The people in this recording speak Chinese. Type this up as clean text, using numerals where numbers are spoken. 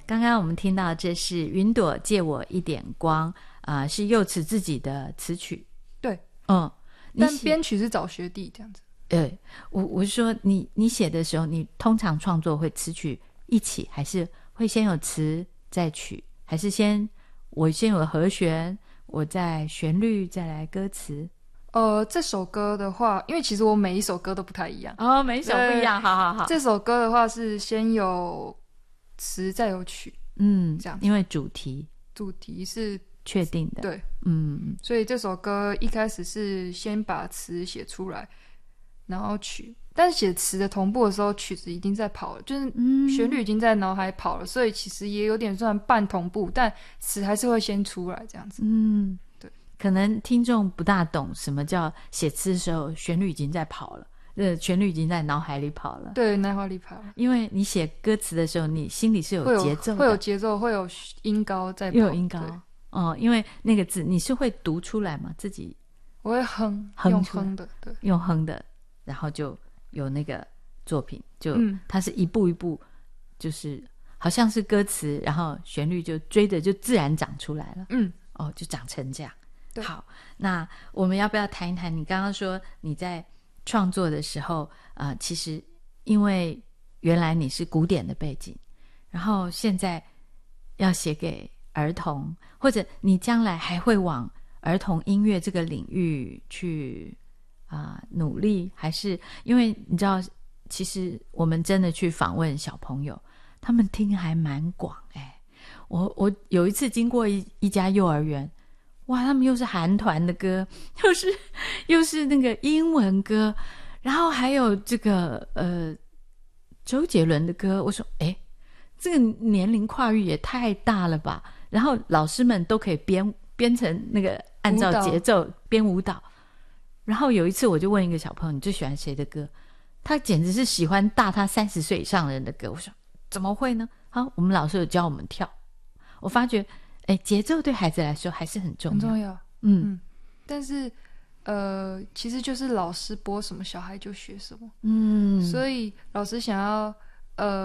刚刚我们听到这是云朵借我一点光是柚慈自己的词曲。 对， 但编曲是找学弟这样子。 我是说你写的时候，你通常创作会词曲一起，还是会先有词再曲，还是我先有和弦，我再旋律再来歌词？ 这首歌的话，因为其实我每一首歌都不太一样。 每一首不一样，好。 这首歌的话是先有词再有曲，这样子， 因为主题是确定的， 对，所以这首歌一开始是先把词写出来，然后曲，但是写词的同步的时候，曲子已经在跑了，就是旋律已经在脑海跑了，所以其实也有点算半同步，但词还是会先出来这样子。对， 可能听众不大懂什么叫写词的时候旋律已经在跑了，旋律已经在脑海里跑了。 对，脑海里跑了。因为你写歌词的时候，你心里是有节奏的， 会有节奏，会有音高在跑， 又有音高。因为那个字你是会读出来吗？自己？ 我会哼用哼的，对， 用哼的，然后就有那个作品，就它是一步一步，就是好像是歌词，然后旋律就追着就自然长出来了。就长成这样。好，那我们要不要谈一谈你刚刚说你在创作的时候其实因为原来你是古典的背景，然后现在要写给儿童，或者你将来还会往儿童音乐这个领域去努力，还是因为你知道其实我们真的去访问小朋友，他们听还蛮广我有一次经过一家幼儿园，哇，他们又是韩团的歌，又是那个英文歌，然后还有这个周杰伦的歌，我说这个年龄跨越也太大了吧，然后老师们都可以编成那个按照节奏编舞蹈。然后有一次我就问一个小朋友，你最喜欢谁的歌？他简直是喜欢大他30岁以上的人的歌。我说怎么会呢？我们老师有教我们跳。我发觉节奏对孩子来说还是很重要， 很重要。但是其实就是老师播什么小孩就学什么。所以老师想要